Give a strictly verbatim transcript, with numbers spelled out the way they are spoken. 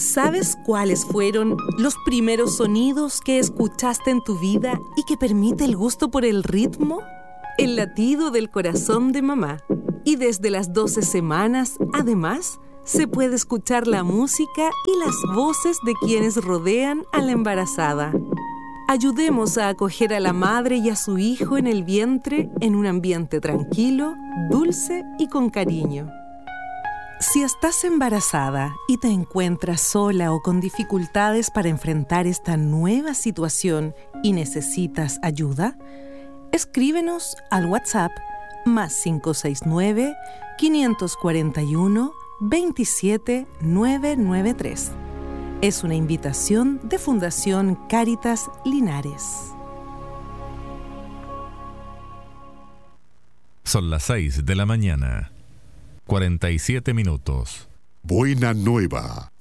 ¿Sabes cuáles fueron los primeros sonidos que escuchaste en tu vida y que permite el gusto por el ritmo? El latido del corazón de mamá. Y desde las doce semanas, además, se puede escuchar la música y las voces de quienes rodean a la embarazada. Ayudemos a acoger a la madre y a su hijo en el vientre en un ambiente tranquilo, dulce y con cariño. Si estás embarazada y te encuentras sola o con dificultades para enfrentar esta nueva situación y necesitas ayuda, escríbenos al WhatsApp más cinco seis nueve, cinco cuatro uno, dos siete nueve nueve tres. Es una invitación de Fundación Cáritas Linares. Son las seis de la mañana. cuarenta y siete minutos. Buena nueva.